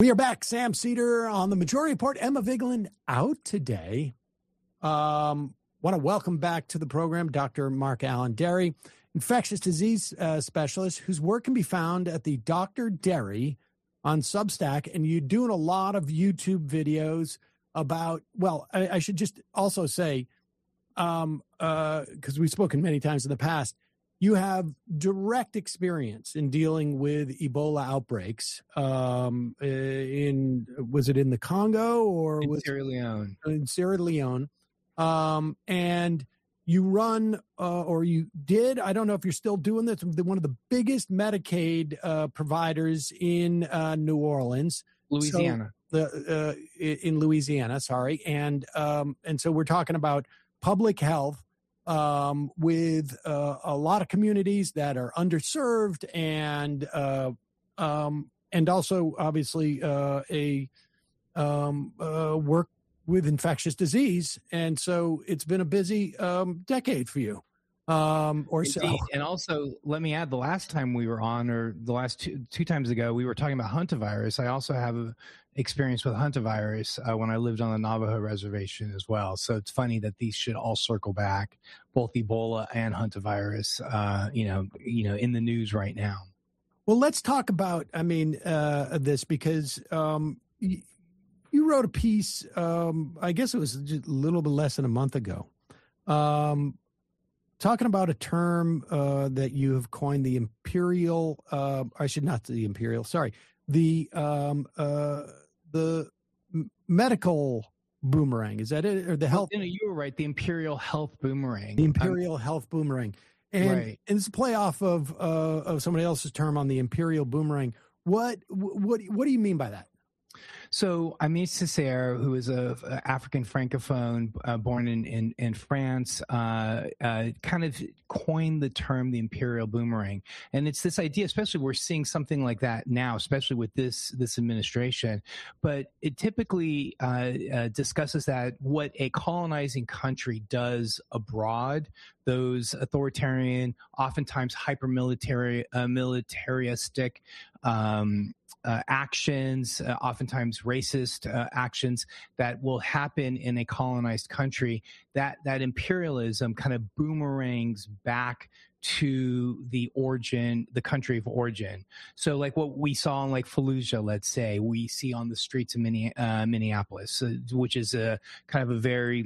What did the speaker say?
We are back. Sam Cedar on the Majority Report. Emma Vigeland out today. Want to welcome back to the program Dr. Mark Alain Dery, infectious disease specialist whose work can be found at the Dr. Dery on Substack. And you're doing a lot of YouTube videos about, well, I should just also say, because we've spoken many times in the past, you have direct experience in dealing with Ebola outbreaks. Was it in the Congo or in Sierra Leone? In Sierra Leone. And you run, or you did, I don't know if you're still doing this, one of the biggest Medicaid providers in New Orleans. Louisiana. So, in Louisiana, sorry. And so we're talking about public health with a lot of communities that are underserved and also obviously work with infectious disease. And so it's been a busy decade for you. Or so. And also, let me add, the last time we were on, or the last two times ago, we were talking about hantavirus. I also have experience with hantavirus when I lived on the Navajo reservation as well. So it's funny that these should all circle back, both Ebola and hantavirus, in the news right now. Well, let's talk about, this, because you wrote a piece, I guess it was just a little bit less than a month ago, talking about a term that you have coined, the imperial, the medical boomerang. Is that it? Or the health? You were right. The imperial health boomerang. The imperial health boomerang. And, right. And it's a play off of somebody else's term on the imperial boomerang. What do you mean by that? So Aimé Césaire, who is a African francophone born in France, kind of coined the term the imperial boomerang. And it's this idea, especially we're seeing something like that now, especially with this administration. But it typically discusses that what a colonizing country does abroad, those authoritarian, oftentimes militaristic actions, oftentimes racist actions that will happen in a colonized country, that imperialism kind of boomerangs back to the country of origin. So like what we saw in like Fallujah, let's say, we see on the streets of Minneapolis, which is a kind of a very